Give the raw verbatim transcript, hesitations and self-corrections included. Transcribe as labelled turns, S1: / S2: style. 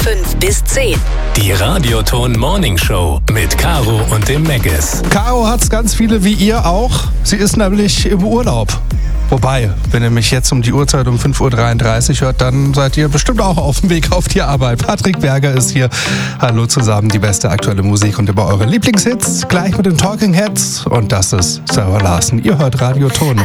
S1: fünf bis zehn.
S2: Die Radioton Morning Show mit Caro und dem Meggis.
S3: Caro hat's ganz viele wie ihr auch. Sie ist nämlich im Urlaub. Wobei, wenn ihr mich jetzt um die Uhrzeit um fünf Uhr dreiunddreißig hört, dann seid ihr bestimmt auch auf dem Weg auf die Arbeit. Patrick Berger ist hier. Hallo zusammen, die beste aktuelle Musik und über eure Lieblingshits. Gleich mit den Talking Heads. Und das ist Sarah Larsen. Ihr hört Radioton.